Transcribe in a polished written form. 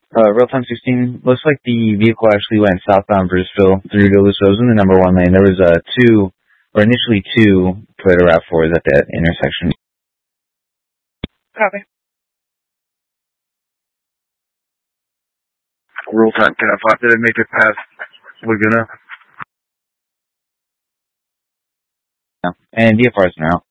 Real-time 16, looks like the vehicle actually went southbound Bridgeville through Duluth. So it was in the number 1 lane. There was initially two Toyota RAV4s at that intersection. Copy. Real-time 10-5, did it make it past Laguna? No. And DFRs now.